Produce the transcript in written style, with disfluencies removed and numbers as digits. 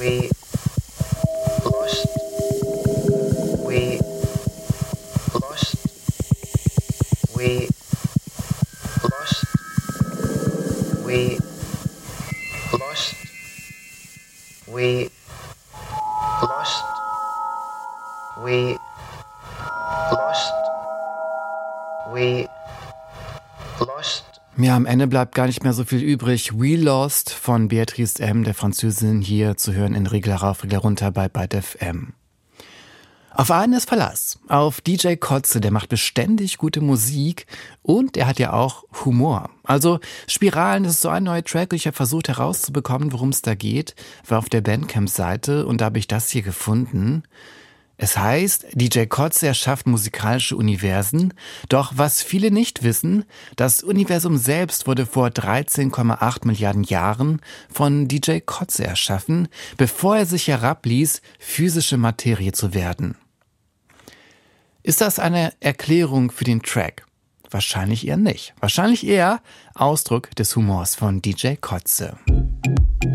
Ja, am Ende bleibt gar nicht mehr so viel übrig. We Lost von Beatrice M., der Französin, hier zu hören in Regler rauf, Regler runter bei Byte FM. Auf einen ist Verlass. Auf DJ Kotze, der macht beständig gute Musik und er hat ja auch Humor. Also Spiralen, das ist so ein neuer Track und ich habe versucht herauszubekommen, worum es da geht. War auf der Bandcamp-Seite und da habe ich das hier gefunden. Es heißt, DJ Kotze erschafft musikalische Universen, doch was viele nicht wissen, das Universum selbst wurde vor 13,8 Milliarden Jahren von DJ Kotze erschaffen, bevor er sich herabließ, physische Materie zu werden. Ist das eine Erklärung für den Track? Wahrscheinlich eher nicht. Wahrscheinlich eher Ausdruck des Humors von DJ Kotze.